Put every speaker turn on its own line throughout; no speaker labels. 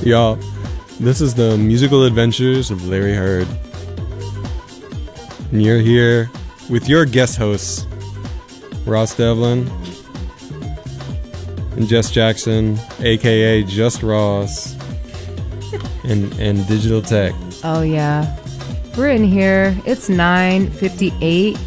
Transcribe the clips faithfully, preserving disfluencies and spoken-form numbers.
Y'all, this is the musical adventures of Larry Heard. And you're here with your guest hosts, Ross Devlin and Jess Jackson, aka Just Ross, and, and Digital Tech.
Oh yeah. We're in here. It's nine fifty-eight.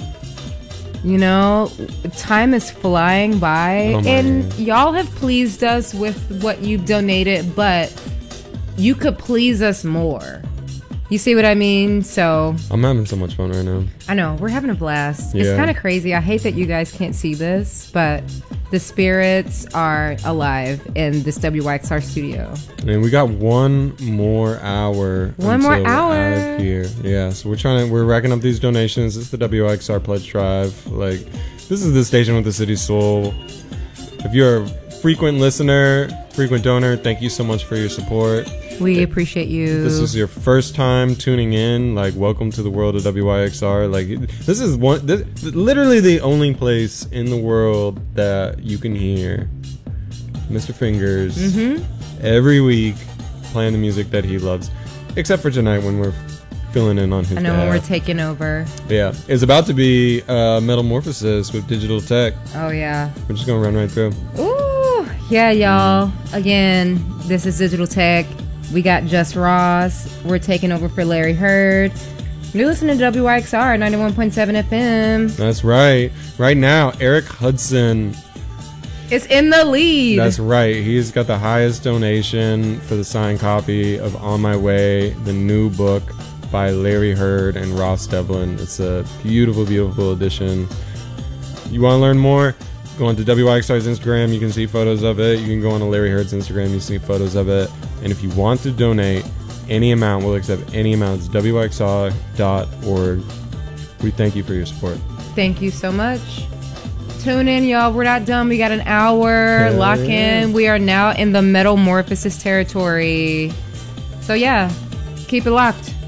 You know, time is flying by,
oh
and
God.
Y'all have pleased us with what you've donated, but you could please us more. You see what I mean? So
I'm having so much fun right now.
I know, we're having a blast.
Yeah.
It's kind of crazy. I hate that you guys can't see this, but the spirits are alive in this W Y X R studio.
And we got one more hour.
One more
until we're
hour.
out of here. Yeah, so we're trying to we're racking up these donations. This is the W Y X R pledge drive. Like, this is the station with the city's soul. If you're a frequent listener, frequent donor, thank you so much for your support.
We appreciate you.
This is your first time tuning in. Like, welcome to the world of W Y X R. Like, this is one, this, literally the only place in the world that you can hear Mister Fingers
mm-hmm.
every week playing the music that he loves, except for tonight when we're filling in on his.
I know
behalf.
when we're taking over.
Yeah, it's about to be uh, Metamorphosis with Digital Tech.
Oh yeah.
We're just gonna run right through.
Ooh, yeah, y'all. Again, this is Digital Tech. We got Just Ross. We're taking over for Larry Heard. You're listening to W Y X R ninety-one point seven F M.
That's right. Right now, Eric Hudson.
It's in the lead.
That's right. He's got the highest donation for the signed copy of On My Way, the new book by Larry Heard and Ross Devlin. It's a beautiful, beautiful edition. You want to learn more? Go on to W Y X R's Instagram. You can see photos of it. You can go on to Larry Heard's Instagram. You see photos of it. And if you want to donate any amount, we'll accept any amount. It's W Y X R dot org. We thank you for your support.
Thank you so much. Tune in, y'all. We're not done. We got an hour.
Hell
Lock
yeah.
in. We are now in the Metamorphosis territory. So, yeah, keep it locked.